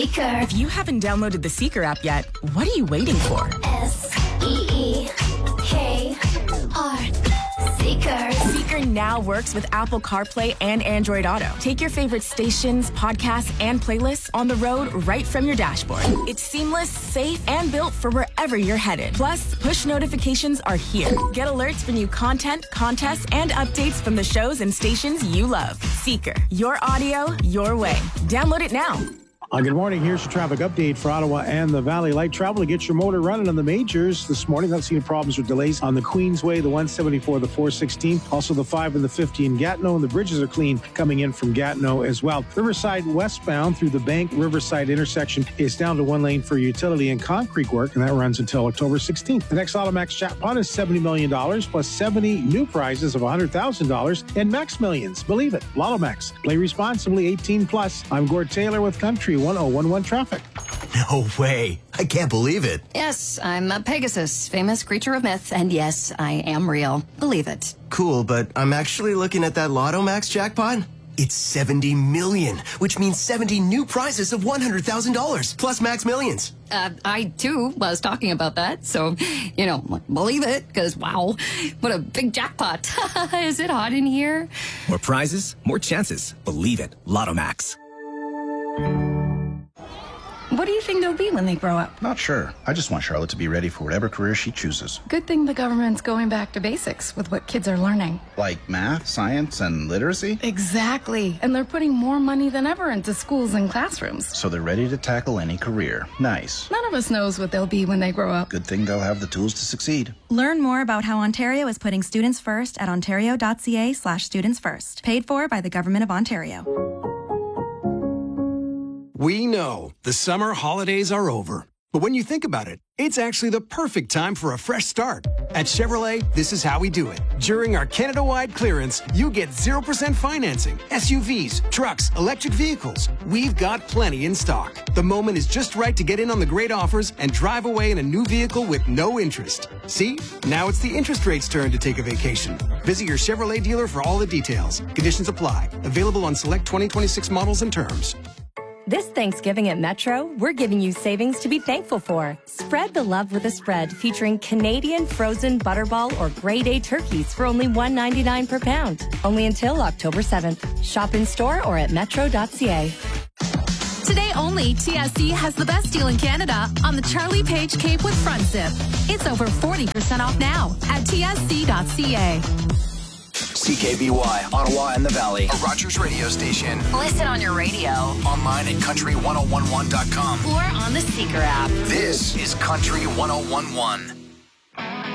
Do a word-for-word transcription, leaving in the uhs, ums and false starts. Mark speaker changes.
Speaker 1: Seeker.
Speaker 2: If you haven't downloaded the Seeker app yet, what are you waiting for?
Speaker 1: S E E K R. Seeker.
Speaker 2: Seeker now works with Apple CarPlay and Android Auto. Take your favorite stations, podcasts, and playlists on the road right from your dashboard. It's seamless, safe, and built for wherever you're headed. Plus, push notifications are here. Get alerts for new content, contests, and updates from the shows and stations you love. Seeker. Your audio, your way. Download it now.
Speaker 3: Uh, good morning. Here's your traffic update for Ottawa and the Valley. Light travel to get your motor running on the majors this morning. Not seeing problems or delays on the Queensway, the one seventy-four, the four sixteen, also the five and the fifty in Gatineau, and the bridges are clean coming in from Gatineau as well. Riverside westbound through the Bank Riverside intersection is down to one lane for utility and concrete work, and that runs until October sixteenth. The next Automax jackpot is seventy million dollars plus seventy new prizes of one hundred thousand dollars and Max Millions. Believe it. Lotto Max. Play responsibly, eighteen plus. I'm Gord Taylor with Country one oh one one Traffic.
Speaker 4: No way. I can't believe it.
Speaker 5: Yes, I'm a Pegasus, famous creature of myth, and yes, I am real. Believe it.
Speaker 4: Cool, but I'm actually looking at that Lotto Max jackpot. It's seventy million, which means seventy new prizes of one hundred thousand dollars plus Max Millions.
Speaker 5: Uh, I, too, was talking about that, so, you know, believe it, because, wow, what a big jackpot. Is it hot in here?
Speaker 6: More prizes, more chances. Believe it. Lotto Max.
Speaker 7: What do you think they'll be when they grow up?
Speaker 8: Not sure. I just want Charlotte to be ready for whatever career she chooses.
Speaker 7: Good thing the government's going back to basics with what kids are learning.
Speaker 8: Like math, science, and literacy?
Speaker 7: Exactly. And they're putting more money than ever into schools and classrooms.
Speaker 8: So they're ready to tackle any career. Nice.
Speaker 7: None of us knows what they'll be when they grow up.
Speaker 8: Good thing they'll have the tools to succeed.
Speaker 9: Learn more about how Ontario is putting students first at ontario.ca slash students first. Paid for by the Government of Ontario.
Speaker 10: We know the summer holidays are over. But when you think about it, it's actually the perfect time for a fresh start. At Chevrolet, this is how we do it. During our Canada-wide clearance, you get zero percent financing. S U Vs, trucks, electric vehicles. We've got plenty in stock. The moment is just right to get in on the great offers and drive away in a new vehicle with no interest. See? Now it's the interest rate's turn to take a vacation. Visit your Chevrolet dealer for all the details. Conditions apply. Available on select twenty twenty-six models and terms.
Speaker 11: This Thanksgiving at Metro, we're giving you savings to be thankful for. Spread the love with a spread featuring Canadian frozen butterball or grade A turkeys for only one ninety-nine per pound. Only until October seventh. Shop in store or at metro dot c a.
Speaker 12: Today only, T S C has the best deal in Canada on the Charlie Page Cape with front zip. It's over forty percent off now at t s c dot c a.
Speaker 13: C K B Y, Ottawa and the Valley, a Rogers radio station.
Speaker 5: Listen on your radio.
Speaker 13: Online at country one oh one one dot com.
Speaker 5: Or on the Seeker app.
Speaker 13: This is Country one oh one one.